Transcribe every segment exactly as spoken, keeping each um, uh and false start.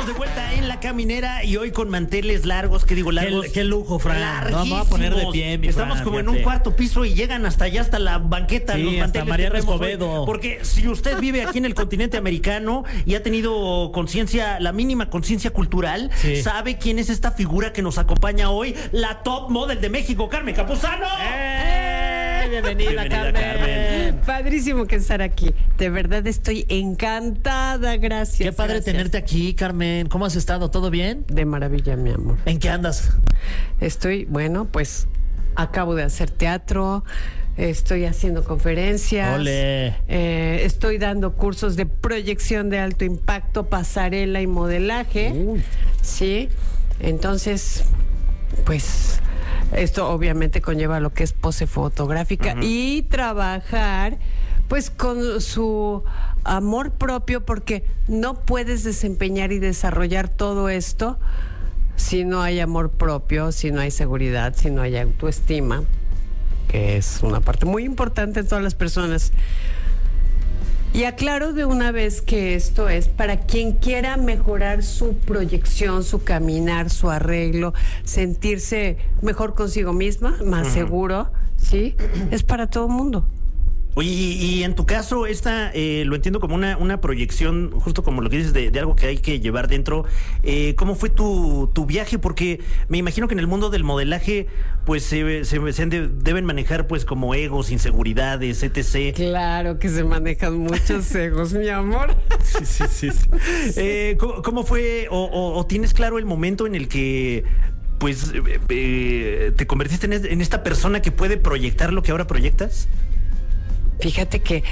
Estamos de vuelta en La Caminera y hoy con manteles largos, ¿qué digo largos? Qué, qué lujo, Fran. Larguísimos. Vamos a poner de pie, mi Estamos Fran, como en fíjate. un cuarto piso y llegan hasta allá, hasta la banqueta. Sí, los hasta manteles Mariano que traemos hoy. Escobedo. Porque si usted vive aquí en el continente americano y ha tenido conciencia, la mínima conciencia cultural, Sí. sabe quién es esta figura que nos acompaña hoy, la top model de México, Carmen Campuzano. ¡Eh! Bienvenida, Bienvenida, Carmen. Carmen. Padrísimo que estar aquí. De verdad estoy encantada. Gracias. Qué padre gracias. tenerte aquí, Carmen. ¿Cómo has estado? ¿Todo bien? De maravilla, mi amor. ¿En qué andas? Estoy, bueno, pues acabo de hacer teatro. Estoy haciendo conferencias. Ole. Eh, estoy dando cursos de proyección de alto impacto, pasarela y modelaje. Uy. Sí. Entonces, pues esto obviamente conlleva lo que es pose fotográfica y trabajar pues con su amor propio, porque no puedes desempeñar y desarrollar todo esto si no hay amor propio, si no hay seguridad, si no hay autoestima, que es una parte muy importante en todas las personas. Y aclaro de una vez que esto es para quien quiera mejorar su proyección, su caminar, su arreglo, sentirse mejor consigo misma, más seguro, ¿sí? Es para todo el mundo. Oye, y, y en tu caso, esta eh, lo entiendo como una, una proyección, justo como lo que dices, de, de algo que hay que llevar dentro. Eh, ¿Cómo fue tu, tu viaje? Porque me imagino que en el mundo del modelaje, pues se, se, se de, deben manejar pues como egos, inseguridades, etcétera. Claro que se manejan muchos egos, mi amor. Sí, sí, sí. sí. Eh, ¿cómo, ¿Cómo fue, o, o, o tienes claro el momento en el que pues eh, eh, te convertiste en, es, en esta persona que puede proyectar lo que ahora proyectas? Fíjate que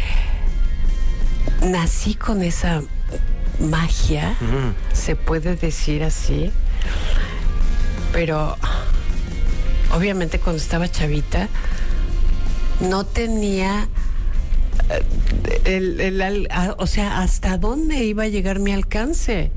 nací con esa magia, Uh-huh. se puede decir así, pero obviamente cuando estaba chavita no tenía eh, el, el, el- a- o sea, hasta dónde iba a llegar mi alcance,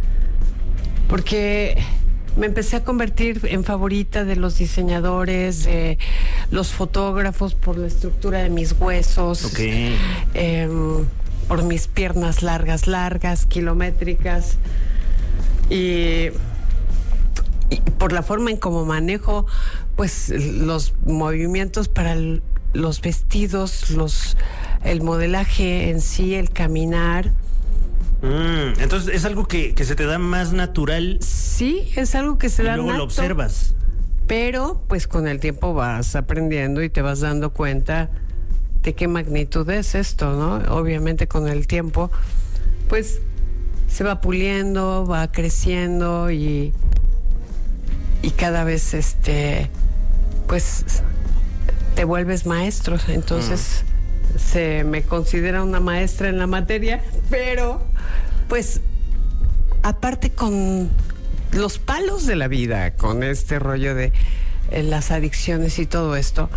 porque me empecé a convertir en favorita de los diseñadores, de los fotógrafos, por la estructura de mis huesos, Ok. em, por mis piernas largas, largas, kilométricas, y, y por la forma en cómo manejo pues los movimientos para el- los vestidos, los el modelaje en sí, el caminar. Mm, entonces es algo que, que se te da más natural Sí, es algo que se y da luego lo nato, observas. pero pues con el tiempo vas aprendiendo y te vas dando cuenta de qué magnitud es esto, ¿no? Obviamente con el tiempo pues se va puliendo, va creciendo y y cada vez este pues te vuelves maestro, entonces se me considera una maestra en la materia, pero pues aparte con los palos de la vida, con este rollo de eh, las adicciones y todo esto,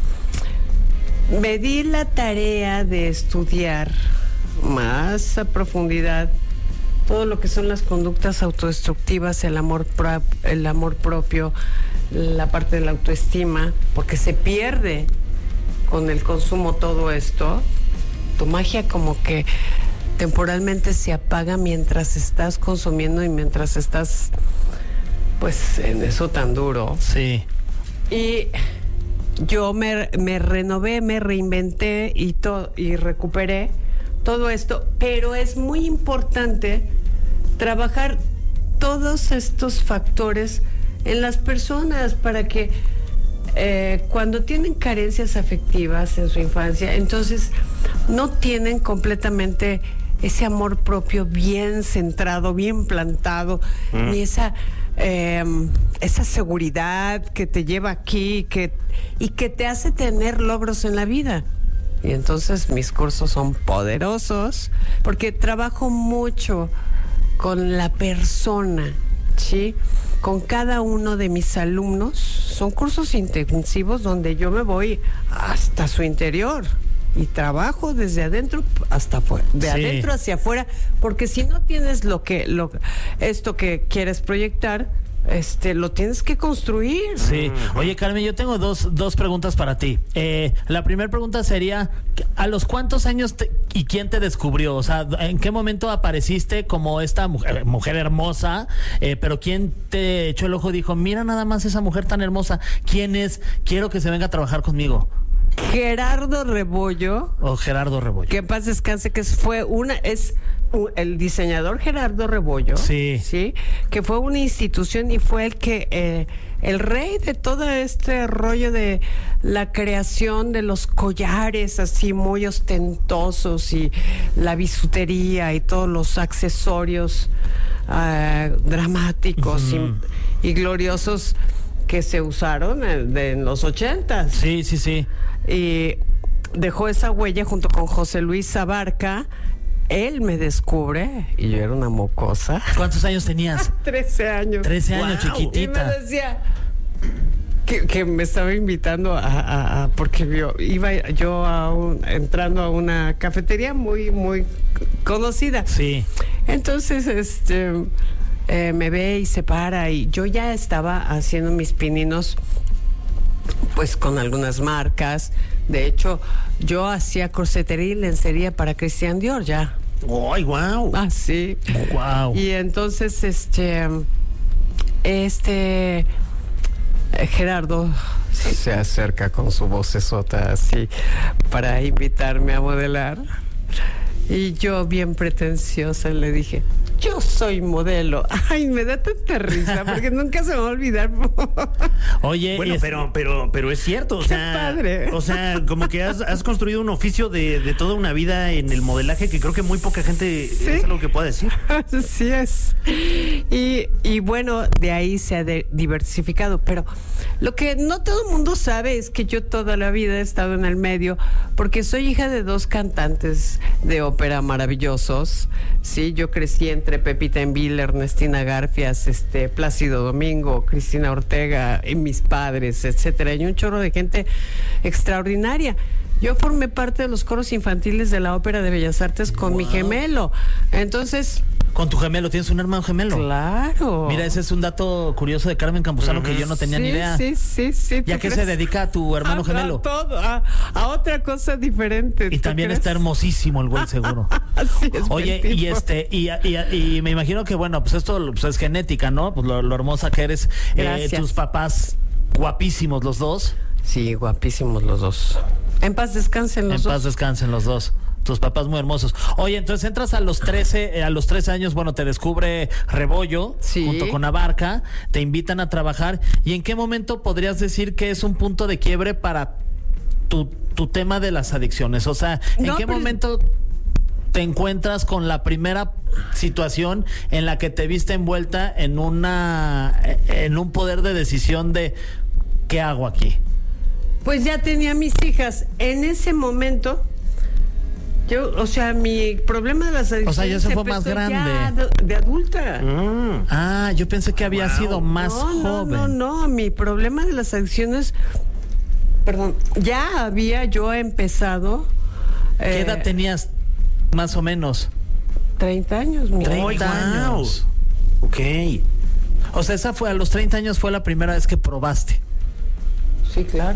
me di la tarea de estudiar más a profundidad todo lo que son las conductas autodestructivas, el amor pro- el amor propio, la parte de la autoestima, porque se pierde con el consumo todo esto. Tu magia como que temporalmente se apaga mientras estás consumiendo y mientras estás pues en eso tan duro. Sí. Y yo me, me renové, me reinventé y, to- y recuperé todo esto, pero es muy importante trabajar todos estos factores en las personas para que eh, cuando tienen carencias afectivas en su infancia, entonces no tienen completamente ese amor propio bien centrado, bien plantado, mm. ni esa eh, esa seguridad que te lleva aquí que, y que te hace tener logros en la vida. Y entonces mis cursos son poderosos porque trabajo mucho con la persona, ¿sí? Con cada uno de mis alumnos. Son cursos intensivos donde yo me voy hasta su interior y trabajo desde adentro hasta afuera, de Sí. adentro hacia afuera, porque si no tienes lo que lo esto que quieres proyectar, este, lo tienes que construir. Sí. Oye, Carmen, yo tengo dos, dos preguntas para ti. Eh, la primera pregunta sería, ¿a los cuántos años te, y quién te descubrió? O sea, ¿en qué momento apareciste como esta mujer, mujer hermosa? Eh, pero ¿quién te echó el ojo y dijo, mira nada más esa mujer tan hermosa? ¿Quién es? Quiero que se venga a trabajar conmigo. Gerardo Rebollo, O Gerardo Rebollo. que en paz descanse, que fue una, es u- el diseñador Gerardo Rebollo, Sí. sí, que fue una institución y fue el que eh, el rey de todo este rollo de la creación de los collares así muy ostentosos y la bisutería y todos los accesorios ah, dramáticos Ujú. y, y gloriosos que se usaron en, de- en los ochentas. Sí, sí, sí. Y dejó esa huella junto con José Luis Abarca. Él me descubre y yo era una mocosa. ¿Cuántos años tenías? trece años. trece años, Wow. Y me chiquitita. decía que, que me estaba invitando a, a- a- porque yo iba yo a un- entrando a una cafetería muy muy conocida. Sí. Entonces, este eh, me ve y se para y yo ya estaba haciendo mis pininos pues con algunas marcas. De hecho, yo hacía corsetería y lencería para Christian Dior ya. ¡Ay, wow! Ah, sí. Wow. Y entonces, este, este eh, Gerardo se acerca con su vocesota así para invitarme a modelar. Y yo, bien pretenciosa, le dije, yo soy modelo. Ay, me da tanta risa porque nunca se me va a olvidar. Oye, Bueno, y es- pero, pero, pero es cierto, o Qué sea, padre. o sea, como que has, has construido un oficio de, de toda una vida en el modelaje que creo que muy poca gente Sí. es algo que pueda decir. Así es. Y, y bueno, de ahí se ha de- diversificado. Pero lo que no todo el mundo sabe es que yo toda la vida he estado en el medio, porque soy hija de dos cantantes de ópera maravillosos. Sí, yo crecí entre Pepita Envil, Ernestina Garfias, este, Plácido Domingo, Cristina Ortega, y mis padres, etcétera. Y un chorro de gente extraordinaria. Yo formé parte de los coros infantiles de la Ópera de Bellas Artes con mi Wow. gemelo. Entonces, con tu gemelo, ¿tienes un hermano gemelo? claro. Mira, ese es un dato curioso de Carmen Campuzano que yo no tenía sí, ni idea. Sí, sí, sí. ¿Y a ¿tú qué se crees? dedica tu hermano A- gemelo? A todo, a, a otra cosa diferente. Y ¿tú también crees? está hermosísimo el güey, seguro. Así es. Oye, buen y tipo. este, y, y- y me imagino que, bueno, pues esto pues es genética, ¿no? Pues lo, lo hermosa que eres. Eh, Gracias. tus papás, guapísimos los dos. Sí, guapísimos los dos. En paz descansen los En dos. paz descansen los dos. Tus papás muy hermosos. Oye, entonces entras a los trece, eh, a los trece años, bueno, te descubre Rebollo, Sí. junto con Abarca, te invitan a trabajar. ¿Y en qué momento podrías decir que es un punto de quiebre para tu, tu tema de las adicciones? O sea, ¿en No, qué pero- momento te encuentras con la primera situación en la que te viste envuelta en una, en un poder de decisión de ¿qué hago aquí? Pues ya tenía mis hijas. En ese momento, yo, o sea, mi problema de las adicciones. O sea, ya se fue empezó más grande. ya de, de adulta. Mm. Ah, yo pensé que había Wow. sido más no, joven. No, no, no. Mi problema de las adicciones. Perdón, ya había yo empezado. ¿Qué eh, edad tenías más o menos? treinta años, mi treinta Ay, guau. años. Ok. O sea, esa fue a los treinta años fue la primera vez que probaste. Sí, claro.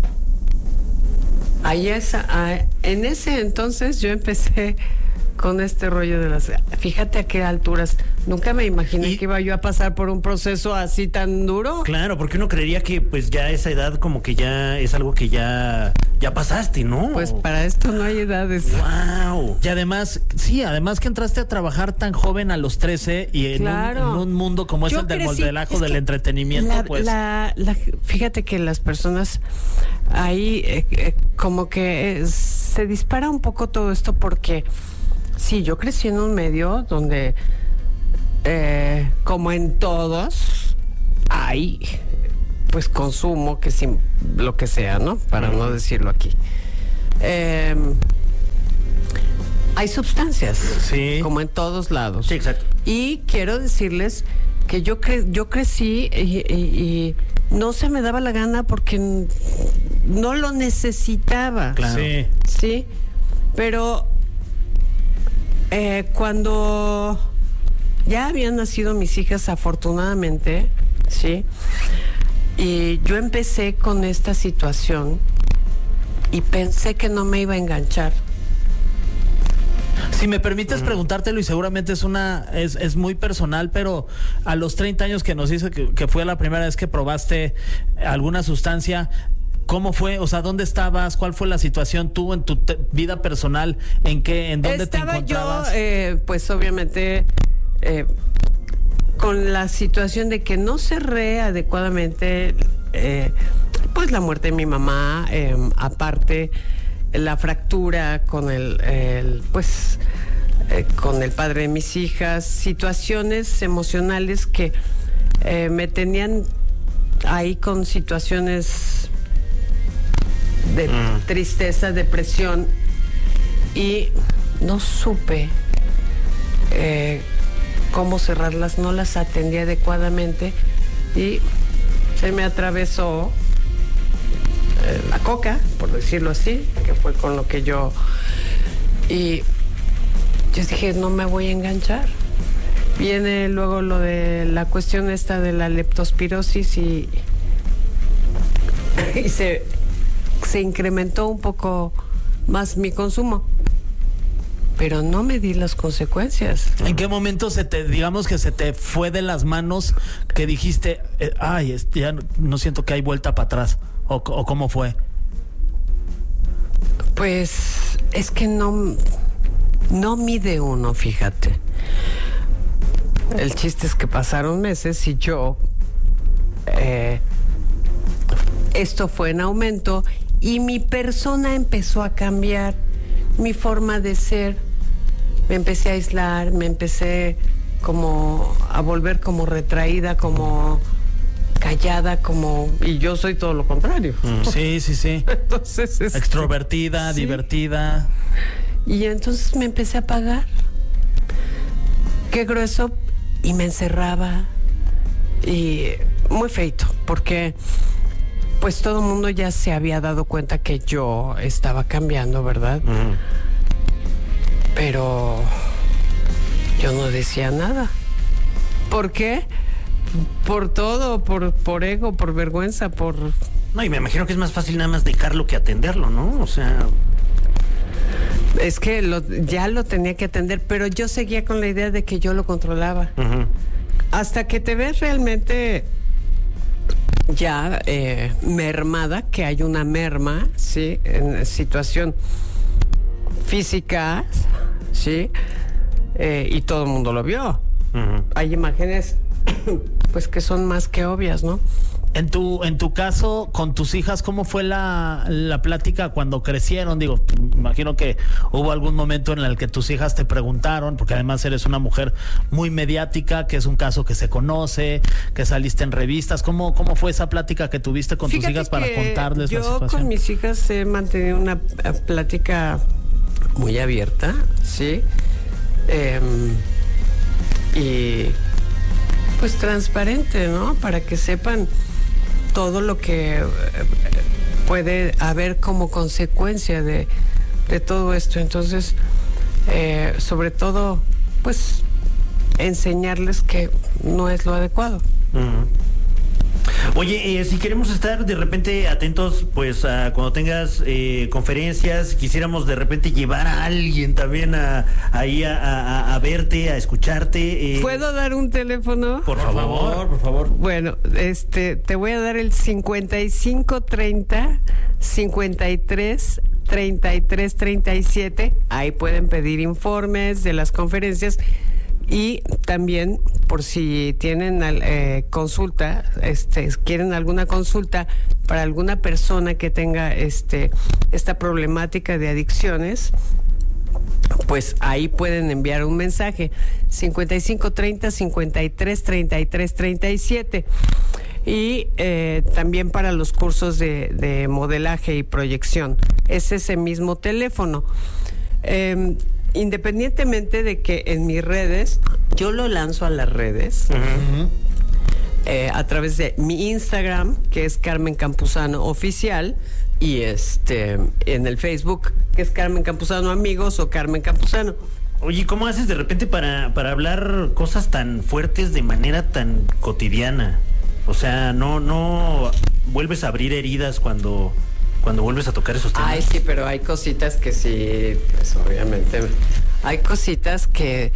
Ahí esa, ah, en ese entonces yo empecé con este rollo de las... Fíjate a qué alturas. Nunca me imaginé Y- que iba yo a pasar por un proceso así tan duro. Claro, porque uno creería que pues ya a esa edad como que ya es algo que ya, ya pasaste, ¿no? Pues para esto no hay edades. Wow. Y además, sí, además que entraste a trabajar tan joven a los trece y en, Claro. un, en un mundo como es Yo el del crecí- modelaje es del que entretenimiento, la- pues. la- la- fíjate que las personas ahí eh, eh, como que eh, se dispara un poco todo esto porque sí, yo crecí en un medio donde eh, como en todos hay pues consumo que sin lo que sea, ¿no? Para no decirlo aquí. Eh, hay sustancias, Sí. como en todos lados. Sí, exacto. Y quiero decirles que yo cre yo crecí y, y- y no se me daba la gana porque n- no lo necesitaba. Claro. Sí. Sí, pero eh, cuando ya habían nacido mis hijas, afortunadamente, ¿sí? Y yo empecé con esta situación y pensé que no me iba a enganchar. Si me permites preguntártelo, y seguramente es una es, es muy personal, pero a los treinta años que nos dice que, que fue la primera vez que probaste alguna sustancia, ¿cómo fue? O sea, ¿dónde estabas? ¿Cuál fue la situación tú en tu te- vida personal? ¿En qué, en dónde Estaba te encontrabas? yo, eh, pues obviamente, eh, con la situación de que no cerré adecuadamente, eh, pues la muerte de mi mamá, eh, aparte la fractura con el, el pues, eh, con el padre de mis hijas, situaciones emocionales que eh, me tenían ahí con situaciones de Mm. tristeza, depresión, y no supe eh, cómo cerrarlas, no las atendí adecuadamente y se me atravesó eh, la coca, por decirlo así, que fue con lo que yo... Y yo dije, no me voy a enganchar. Viene luego lo de la cuestión esta de la leptospirosis y, y se, se incrementó un poco más mi consumo. Pero no me di las consecuencias. ¿En qué momento se te, digamos que se te fue de las manos, que dijiste, eh, ay, es- ya no, no siento que hay vuelta para atrás? ¿O, o cómo fue? Pues es que no, no mide uno, fíjate. El chiste es que pasaron meses y yo, eh, esto fue en aumento y mi persona empezó a cambiar, mi forma de ser. Me empecé a aislar, me empecé como a volver como retraída, como callada, como... Y yo soy todo lo contrario. Sí, sí, sí. Entonces... este, Extrovertida, sí. divertida. Y entonces me empecé a apagar. Qué grueso. Y me encerraba. Y muy feito, porque pues todo el mundo ya se había dado cuenta que yo estaba cambiando, ¿verdad? Mm. Pero yo no decía nada. ¿Por qué? Por todo, por, por ego, por vergüenza, por... No, y me imagino que es más fácil nada más dejarlo que atenderlo, ¿no? O sea... Es que lo, ya lo tenía que atender, pero yo seguía con la idea de que yo lo controlaba. ujú. Hasta que te ves realmente ya eh, mermada, que hay una merma, ¿sí? En situación física, ¿sí? Eh, y todo el mundo lo vio. Ujú. Hay imágenes, pues, que son más que obvias, ¿no? En tu, en tu caso, con tus hijas, ¿cómo fue la, la plática cuando crecieron? Digo, imagino que hubo algún momento en el que tus hijas te preguntaron, porque además eres una mujer muy mediática, que es un caso que se conoce, que saliste en revistas. ¿Cómo, cómo fue esa plática que tuviste con tus Fíjate hijas para que contarles la yo situación? con mis hijas he mantenido una eh, plática muy abierta, ¿sí? Em, y pues transparente, ¿no? Para que sepan todo lo que eh, puede haber como consecuencia de, de todo esto. Entonces, eh, sobre todo, pues enseñarles que no es lo adecuado. Ujú. Oye, eh, si queremos estar de repente atentos, pues a cuando tengas eh, conferencias, quisiéramos de repente llevar a alguien también a, ahí a, a- a verte, a escucharte. eh, ¿Puedo dar un teléfono? Por favor, por favor. Bueno, este, te voy a dar el cincuenta y cinco treinta, cincuenta y tres, treinta y tres, treinta y siete. Ahí pueden pedir informes de las conferencias. Y también, por si tienen eh, consulta, este, quieren alguna consulta para alguna persona que tenga este, esta problemática de adicciones, pues ahí pueden enviar un mensaje: cincuenta y cinco treinta, cincuenta y tres, treinta y tres, treinta y siete. Y eh, también para los cursos de, de modelaje y proyección, es ese mismo teléfono. Eh, independientemente de que en mis redes, yo lo lanzo a las redes, Ujú. eh, a través de mi Instagram, que es Carmen Campuzano Oficial, y este en el Facebook, que es Carmen Campuzano Amigos o Carmen Campuzano. Oye, ¿cómo haces de repente para, para hablar cosas tan fuertes de manera tan cotidiana? O sea, no, no vuelves a abrir heridas cuando, cuando vuelves a tocar esos temas. Ay, sí, pero hay cositas que sí, pues obviamente, hay cositas que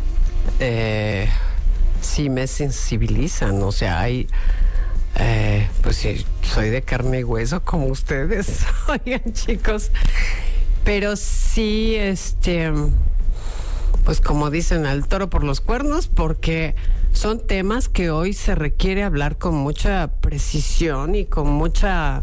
eh, sí me sensibilizan, o sea, hay, eh, pues sí, soy de carne y hueso como ustedes, oigan chicos, pero sí, este, pues como dicen, al toro por los cuernos, porque son temas que hoy se requiere hablar con mucha precisión y con mucha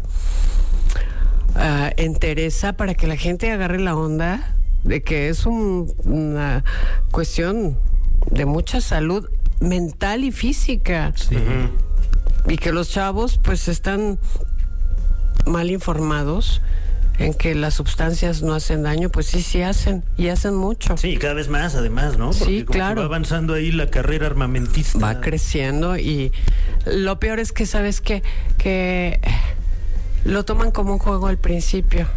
uh, entereza para que la gente agarre la onda de que es un, una cuestión de mucha salud mental y física. Sí. Uh-huh. Y que los chavos pues están mal informados en que las sustancias no hacen daño, pues sí, sí hacen, y hacen mucho. Sí, cada vez más, además, ¿no? Porque Sí, como claro. que va avanzando ahí la carrera armamentista. Va creciendo y lo peor es que, ¿sabes qué? Que lo toman como un juego al principio.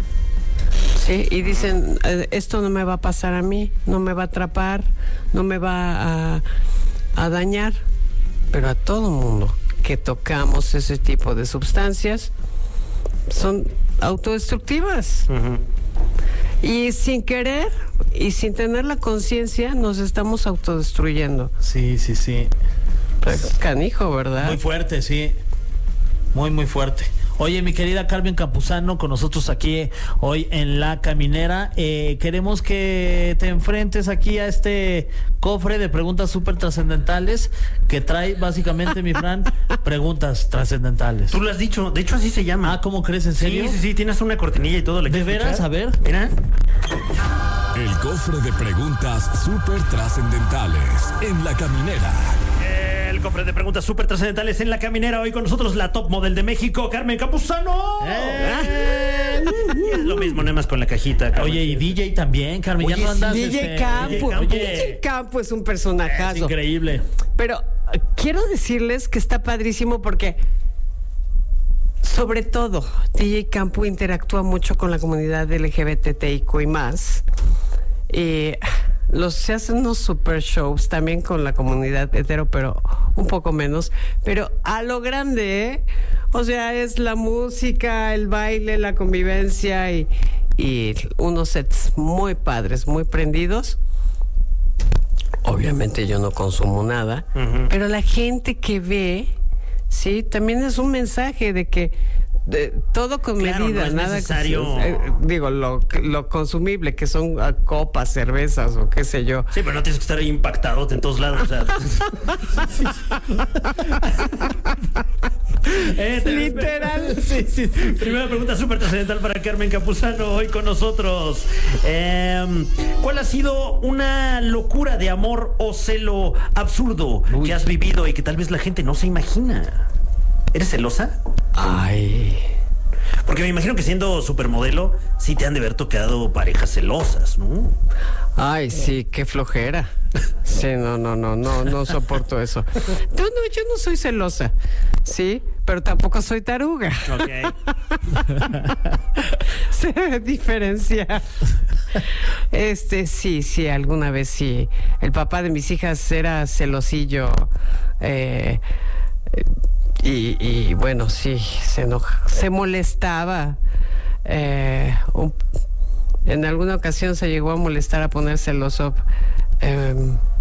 Sí, y dicen, eh, esto no me va a pasar a mí, no me va a atrapar, no me va a, a dañar, pero a todo mundo que tocamos ese tipo de sustancias son autodestructivas. Uh-huh. Y sin querer y sin tener la conciencia nos estamos autodestruyendo. Sí, sí, sí. Pues, canijo, ¿verdad? Muy fuerte, sí. Muy, muy fuerte. Oye, mi querida Carmen Campuzano, con nosotros aquí eh, hoy en La Caminera. Eh, queremos que te enfrentes aquí a este cofre de preguntas súper trascendentales que trae básicamente, mi Fran, preguntas trascendentales. Tú lo has dicho, de hecho así se llama. Ah, ¿cómo crees? ¿En serio? Sí, sí, sí, tienes una cortinilla y todo. ¿Le ¿De quieres veras? escuchar? A ver. Mira. El cofre de preguntas súper trascendentales en La Caminera. El cofre de preguntas súper trascendentales en La Caminera. Hoy con nosotros la top model de México, Carmen Campuzano. ¡Eh! Es lo mismo, nada más con la cajita. Carmen. Oye, y D J también, Carmen. Oye, ya no andas. D J este, Campo, Oye, D J Campo es un es personajazo. increíble. Pero eh, quiero decirles que está padrísimo porque, sobre todo, D J Campo interactúa mucho con la comunidad L G B T T I Q y más. Y los, se hacen unos super shows también con la comunidad hetero, pero un poco menos. Pero a lo grande, ¿eh? O sea, es la música, el baile, la convivencia y, y unos sets muy padres, muy prendidos. Obviamente yo no consumo nada, uh-huh. pero la gente que ve, sí, también es un mensaje de que de, todo con claro, medida, no es nada necesario. Que, eh, digo, lo, lo consumible, que son uh, copas, cervezas o qué sé yo. Sí, pero no tienes que estar ahí impactado en todos lados. O sea. eh, te... Literal. Sí, sí. Primera pregunta súper trascendental para Carmen Campuzano hoy con nosotros. Eh, ¿Cuál ha sido una locura de amor o celo absurdo Uy. que has vivido y que tal vez la gente no se imagina? ¿Eres celosa? Ay. Porque me imagino que siendo supermodelo sí te han de haber tocado parejas celosas, ¿no? Ay, sí, qué flojera. Sí, no, no, no, no, no soporto eso. No, no, yo no soy celosa, sí, pero tampoco soy taruga. Ok. Se diferencia. Este, sí, sí, alguna vez sí. El papá de mis hijas era celosillo. Eh, y, y bueno, sí, se enoja, se molestaba. Eh, un, en alguna ocasión se llegó a molestar, a poner celoso. Eh,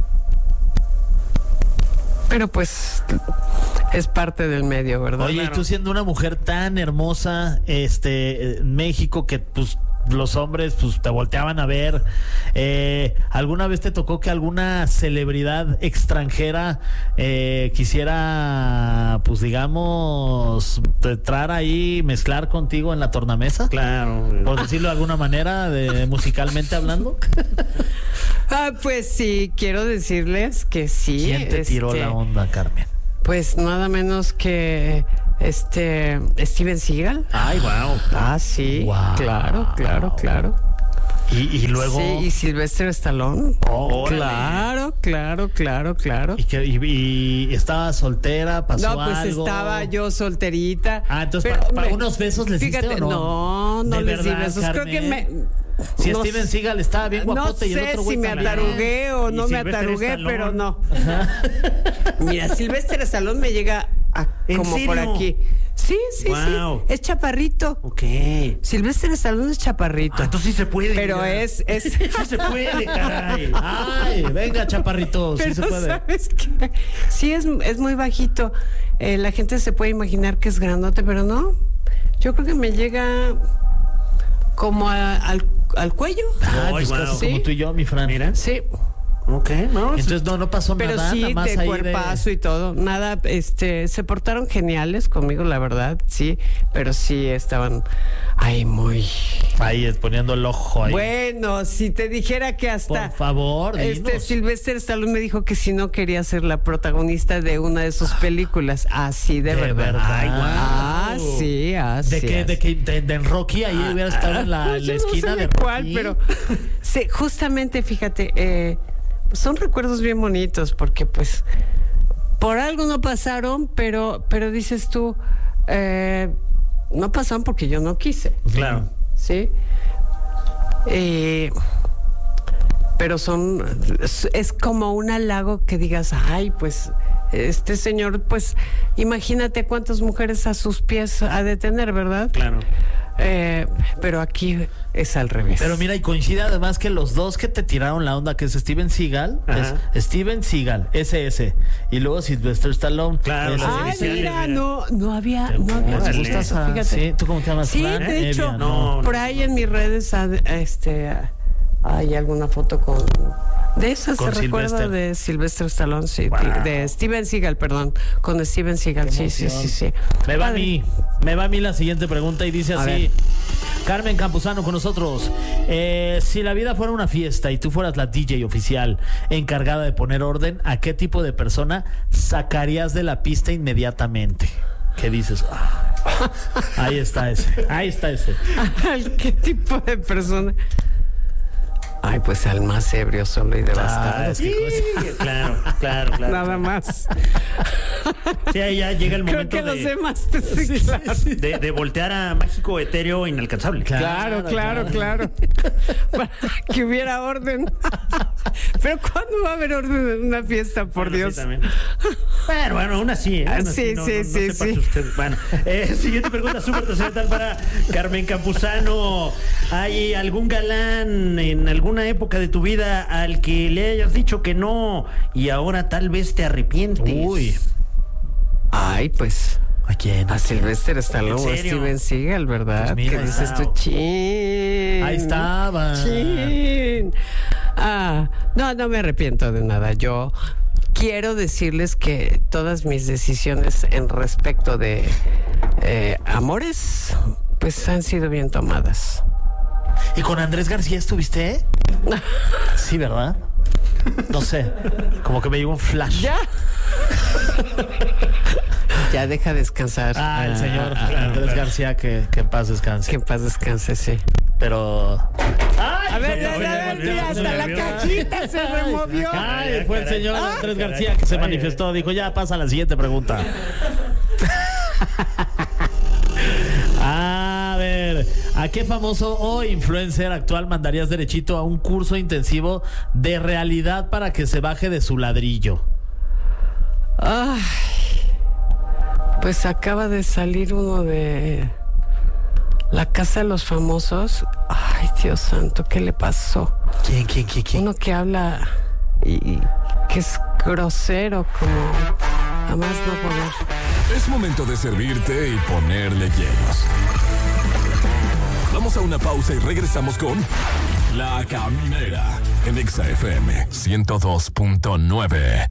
pero pues es parte del medio, ¿verdad? Oye, Claro. y tú siendo una mujer tan hermosa, este, en México, que pues los hombres pues te volteaban a ver, eh, ¿alguna vez te tocó que alguna celebridad extranjera eh, quisiera, pues digamos, entrar ahí, mezclar contigo en la tornamesa? Claro. Por decirlo de alguna manera, de, musicalmente hablando. Ah, pues sí, quiero decirles que sí. ¿Quién te tiró este, la onda, Carmen? Pues nada menos que este Steven Seagal. Ay, wow. Ah, sí. Wow. Claro, claro, claro. Y, y luego... Sí, y Sylvester Stallone. Oh, órale. Claro, claro, claro, claro. ¿Y, que, y, y estaba soltera? ¿Pasó No, pues algo? estaba yo solterita. Ah, entonces Pero para, para me- unos besos les diste, Fíjate, ¿o no, no? no ¿De les di verdad, besos. Creo que Carmen? me... Si no Steven sé- Seagal estaba bien guapote no y el sé otro güey si me también. atarugué o Y no me Sylvester atarugué, Stallone. pero no. Mira, Sylvester Stallone me llega a- ¿En como serio? por aquí. Sí, sí, Wow. sí. Es chaparrito. Ok. Sylvester Stallone es chaparrito. Ah, entonces sí se puede. Pero mira. es, es... Sí se puede, caray. Ay, venga, chaparrito, sí Pero se puede. ¿sabes qué? Sí, es, es muy bajito. Eh, la gente se puede imaginar que es grandote, pero no. Yo creo que me llega como a- al, al cuello. Ah, Ay, pues wow. casi Sí. como tú y yo, mi Fran. Mira. Sí, Ok, no. Entonces no, no pasó pero nada, sí, nada más de ahí cuerpazo y todo. Nada, este, se portaron geniales conmigo, la verdad, sí. Pero sí estaban ahí muy... Ahí es poniendo el ojo ahí. Bueno, si te dijera que hasta... Por favor, Este dinos. Sylvester Stallone me dijo que si no quería ser la protagonista de una de sus películas. Así de, De verdad. verdad. Ay, guau. Ah, sí, así. ¿De qué? así. ¿De qué? De, de en Rocky ahí hubiera estado en la, Pues la yo no esquina sé de cuál, Rocky. pero sí, justamente, fíjate, eh, son recuerdos bien bonitos porque pues por algo no pasaron, pero, pero dices tú, eh, no pasaron porque yo no quise. Claro. ¿Sí? Eh, pero son, es, es como un halago que digas, ay, pues, este señor, pues, imagínate cuántas mujeres a sus pies ha de tener, ¿verdad? Claro. Eh, pero aquí es al revés. Pero mira, y coincide además que los dos que te tiraron la onda, que es Steven Seagal, Ajá. es Steven Seagal, ese ese, y luego Sylvester Stallone. Claro, ese, las Ay, ese. iniciales, mira, mira. no, no había, no había Órale. visto eso, fíjate. Sí, ¿tú cómo te llamas? Sí, Fran? de hecho, Evia, no. por ahí en mis redes ha- este, hay alguna foto con... De esa Con se recuerda Sylvester. de Sylvester Stallone, sí, Wow. de, de Steven Seagal, perdón, con Steven Seagal, sí, sí, sí, sí. Me va a Padre. mí, me va a mí la siguiente pregunta y dice A así. ver. Carmen Campuzano con nosotros. Eh, si la vida fuera una fiesta y tú fueras la D J oficial encargada de poner orden, ¿a qué tipo de persona sacarías de la pista inmediatamente? ¿Qué dices? Ah, ahí está ese, ahí está ese. ¿Qué tipo de persona? Ay, pues al más ebrio, solo y devastado. Ah, es que- Sí, claro, claro, claro. Nada más. Sí, ahí ya llega el Creo momento que los de, demás te sí, claro. de, de voltear a mágico etéreo inalcanzable. Claro, claro, claro. Para que hubiera orden. Pero ¿cuándo va a haber orden en una fiesta, por Bueno, Dios? sí, también. Bueno, bueno, aún así. ¿eh? Ah, Aún sí, así, no, sí, no- no sí, se pase sí. usted. Bueno, eh, siguiente pregunta súper trascendental para Carmen Campuzano. ¿Hay algún galán en alguna época de tu vida al que le hayas dicho que no y ahora tal vez te arrepientes? Uy, Ay, pues. ¿a quién? A Sylvester Stallone o ¿En a serio? Steven Seagal, ¿verdad? Pues mira, ¿Qué dices tú? wow. Chin. Ahí estaba. Chin. Ah, no, no me arrepiento de nada. Yo quiero decirles que todas mis decisiones en respecto de eh, amores, pues han sido bien tomadas. ¿Y con Andrés García estuviste? Sí, ¿verdad? No sé, como que me llegó un flash. Ya. Ya deja descansar. Ah, el señor Ah, ah, Andrés García, que, que en paz descanse. que en paz descanse, sí. Pero. A ver, se a ver, volvió, a ver, volvió, mira, se hasta la volvió. cajita se removió. Ay, fue el caray. señor Ah, Andrés caray, García que se caray. manifestó. Dijo, ya pasa a la siguiente pregunta. A ver, ¿a qué famoso o influencer actual mandarías derechito a un curso intensivo de realidad para que se baje de su ladrillo? Ay, pues acaba de salir uno de La Casa de los Famosos. Ay, Dios santo, ¿qué le pasó? ¿Quién, quién, quién, quién? Uno que habla y, y que es grosero, como a más no poder. Es momento de servirte y ponerle hielos. Vamos a una pausa y regresamos con La Caminera en Exa F M ciento dos punto nueve.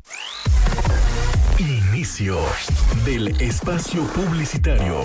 Inicio del espacio publicitario.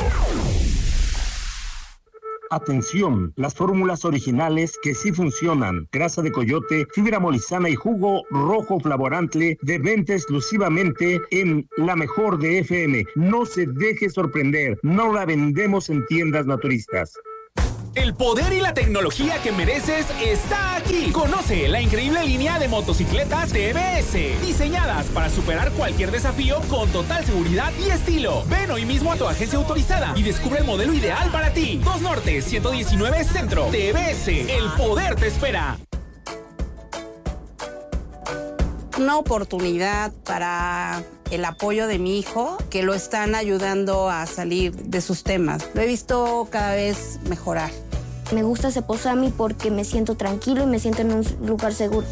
Atención, las fórmulas originales que sí funcionan. Grasa de coyote, fibra molizana y jugo rojo flavorante de venta exclusivamente en La Mejor de F M. No se deje sorprender, no la vendemos en tiendas naturistas. El poder y la tecnología que mereces está aquí. Conoce la increíble línea de motocicletas T V S, diseñadas para superar cualquier desafío con total seguridad y estilo. Ven hoy mismo a tu agencia autorizada y descubre el modelo ideal para ti. dos Norte, ciento diecinueve Centro. T V S, el poder te espera. una oportunidad para el apoyo de mi hijo, que lo están ayudando a salir de sus temas. Lo he visto cada vez mejorar. Me gusta Ceposami porque me siento tranquilo y me siento en un lugar seguro.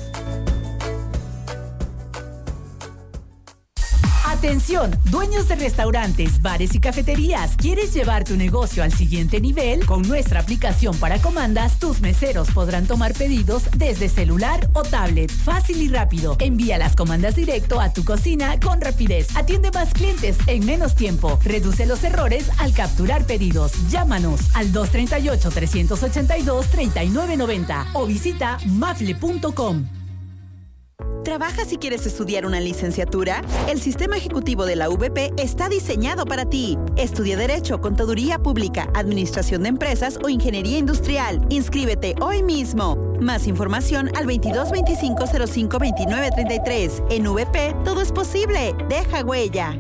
Atención, dueños de restaurantes, bares y cafeterías. ¿Quieres llevar tu negocio al siguiente nivel? Con nuestra aplicación para comandas, tus meseros podrán tomar pedidos desde celular o tablet. Fácil y rápido. Envía las comandas directo a tu cocina con rapidez. Atiende más clientes en menos tiempo. Reduce los errores al capturar pedidos. Llámanos al dos tres ocho, tres ocho dos, tres nueve nueve cero o visita mafle punto com. ¿Trabajas y quieres estudiar una licenciatura? El Sistema Ejecutivo de la U V P está diseñado para ti. Estudia Derecho, Contaduría Pública, Administración de Empresas o Ingeniería Industrial. Inscríbete hoy mismo. Más información al veintidós veinticinco cero cinco veintinueve treinta y tres. En U V P, todo es posible. Deja huella.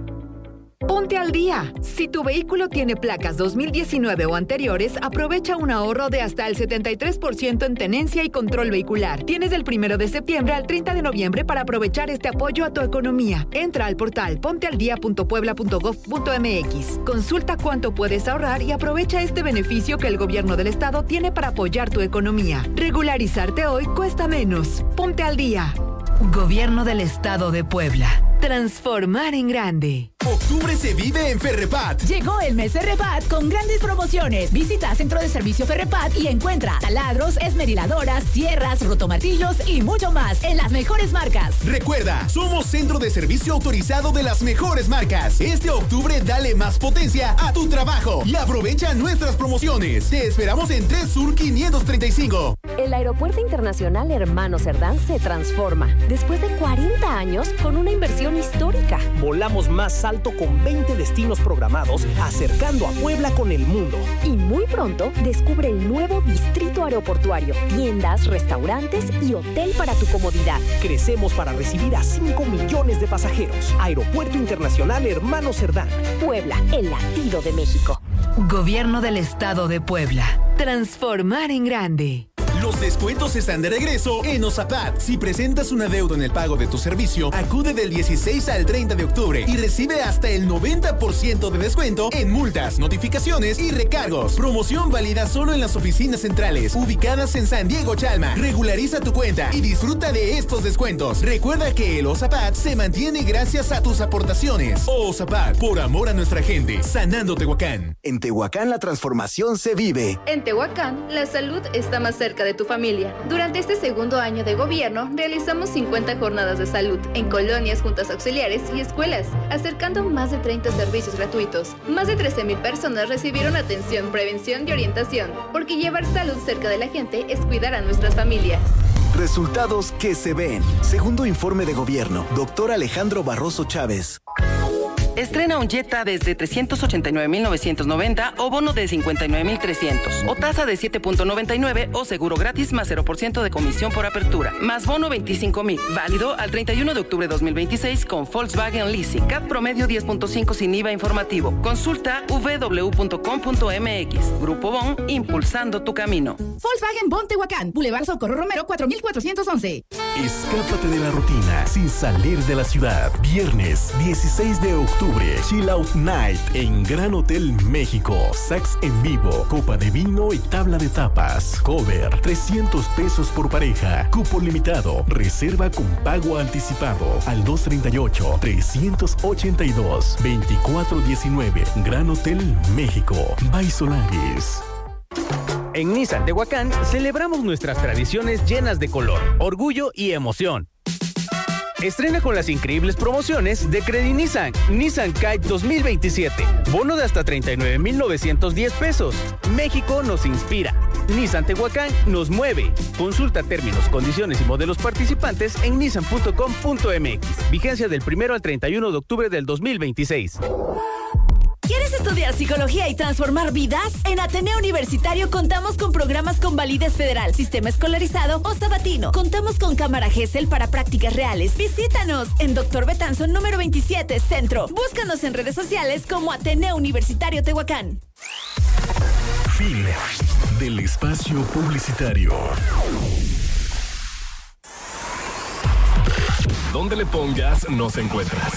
Ponte al día. Si tu vehículo tiene placas dos mil diecinueve o anteriores, aprovecha un ahorro de hasta el setenta y tres por ciento en tenencia y control vehicular. Tienes del primero de septiembre al treinta de noviembre para aprovechar este apoyo a tu economía. Entra al portal pontealdia punto puebla punto gob punto mx. Consulta cuánto puedes ahorrar y aprovecha este beneficio que el gobierno del estado tiene para apoyar tu economía. Regularizarte hoy cuesta menos. Ponte al día. Gobierno del Estado de Puebla. Transformar en grande. Octubre se vive en Ferrepat. Llegó el mes Ferrepat con grandes promociones. Visita Centro de Servicio Ferrepat y encuentra taladros, esmeriladoras, sierras, rotomartillos y mucho más en las mejores marcas. Recuerda, somos Centro de Servicio autorizado de las mejores marcas. Este octubre dale más potencia a tu trabajo y aprovecha nuestras promociones. Te esperamos en tres Sur quinientos treinta y cinco. El Aeropuerto Internacional Hermano Cerdán se transforma después de cuarenta años con una inversión histórica. Volamos más alto con veinte destinos programados, acercando a Puebla con el mundo. Y muy pronto descubre el nuevo distrito aeroportuario, tiendas, restaurantes y hotel para tu comodidad. Crecemos para recibir a cinco millones de pasajeros. Aeropuerto Internacional Hermano Cerdán. Puebla, el latido de México. Gobierno del Estado de Puebla. Transformar en grande. Los descuentos están de regreso en Ozapat. Si presentas una deuda en el pago de tu servicio, acude del dieciséis al treinta de octubre y recibe hasta el noventa por ciento de descuento en multas, notificaciones y recargos. Promoción válida solo en las oficinas centrales, ubicadas en San Diego, Chalma. Regulariza tu cuenta y disfruta de estos descuentos. Recuerda que el Ozapat se mantiene gracias a tus aportaciones. Ozapat, por amor a nuestra gente, sanando Tehuacán. En Tehuacán la transformación se vive. En Tehuacán, la salud está más cerca de tu familia. Durante este segundo año de gobierno, realizamos cincuenta jornadas de salud en colonias, juntas auxiliares y escuelas, acercando más de treinta servicios gratuitos. Más de trece mil personas recibieron atención, prevención y orientación, porque llevar salud cerca de la gente es cuidar a nuestras familias. Resultados que se ven. Segundo informe de gobierno, doctor Alejandro Barroso Chávez. Estrena un Jetta desde trescientos ochenta y nueve mil novecientos noventa o bono de cincuenta y nueve mil trescientos o tasa de siete punto noventa y nueve o seguro gratis más cero por ciento de comisión por apertura, más bono veinticinco mil, válido al treinta y uno de octubre de dos mil veintiséis con Volkswagen Leasing, C A T promedio diez punto cinco sin I V A informativo. Consulta w w w punto com punto m x. Grupo Bon, impulsando tu camino. Volkswagen Bon Tehuacán, Boulevard Socorro Romero cuatro mil cuatrocientos once. Escápate de la rutina sin salir de la ciudad. Viernes dieciséis de octubre. Chill Out Night en Gran Hotel México. Sax en vivo, copa de vino y tabla de tapas. Cover, trescientos pesos por pareja. Cupo limitado. Reserva con pago anticipado al dos treinta y ocho, trescientos ochenta y dos, veinticuatro diecinueve. Gran Hotel México. By Solaris. En Nissan Tehuacán celebramos nuestras tradiciones llenas de color, orgullo y emoción. Estrena con las increíbles promociones de Credit Nissan. Nissan Kite dos mil veintisiete. Bono de hasta treinta y nueve mil novecientos diez pesos. México nos inspira. Nissan Tehuacán nos mueve. Consulta términos, condiciones y modelos participantes en nissan punto com punto m x. Vigencia del primero al treinta y uno de octubre del dos mil veintiséis. ¿Quieres estudiar psicología y transformar vidas? En Ateneo Universitario contamos con programas con validez federal, sistema escolarizado o sabatino. Contamos con cámara Gesell para prácticas reales. Visítanos en Doctor Betanzón número veintisiete, Centro. Búscanos en redes sociales como Ateneo Universitario Tehuacán. Fin del espacio publicitario. donde le pongas, nos encuentras.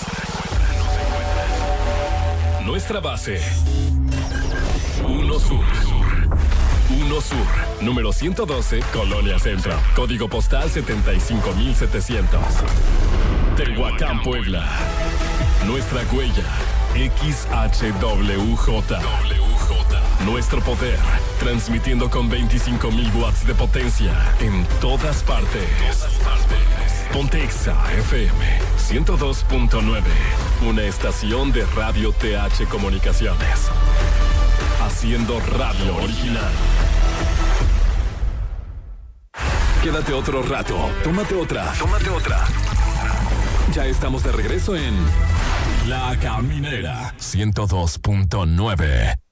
Nuestra base. Uno Sur. Uno Sur, número ciento doce, Colonia Centro. Código postal setenta y cinco mil setecientos. Tehuacán, Puebla. Nuestra huella, X H W J. Nuestro poder, transmitiendo con veinticinco mil watts de potencia en todas partes. Pontexa F M ciento dos punto nueve, una estación de Radio T H Comunicaciones. Haciendo radio original. Quédate otro rato, tómate otra, tómate otra. Ya estamos de regreso en La Caminera ciento dos punto nueve.